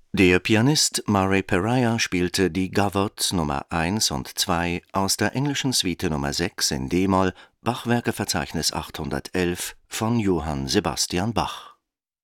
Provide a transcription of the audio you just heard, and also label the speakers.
Speaker 1: Der Pianist Murray Perahia spielte die Gavotte Nr. 1 und 2 aus der englischen Suite Nr. 6 in d-Moll, Bachwerkeverzeichnis 811 von Johann Sebastian Bach